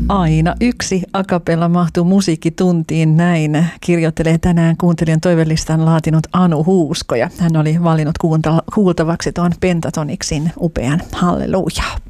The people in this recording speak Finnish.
Aina yksi a cappella mahtuu musiikkituntiin, näin kirjoittelee tänään kuuntelijan toivelistan laatinut Anu Huusko ja hän oli valinnut kuultavaksi tuon Pentatonicsin upean Halleluja.